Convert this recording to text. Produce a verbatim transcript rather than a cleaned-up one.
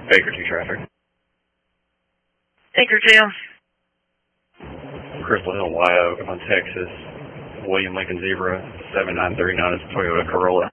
Baker two traffic. Baker two. Crystal Hill, Y O, on Texas. William Lincoln Zebra, seven nine three nine is Toyota Corolla.